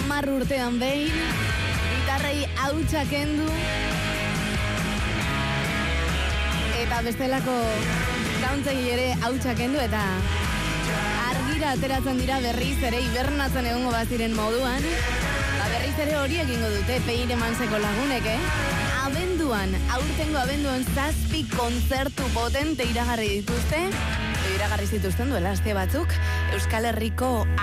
10 urtean behin, gitarrei hautsa kendu, eta bestelako kauntzei ere hautsa kendu, eta argira ateratzen dira berriz ere hibernatzen egongo baziren moduan, berriz ere hori egingo dute Peire Manseko lagunek, Abenduan, aurtengo abenduan 7 kontzertu potente iragarri zituzten duela aste batzuk, Euskal Herriko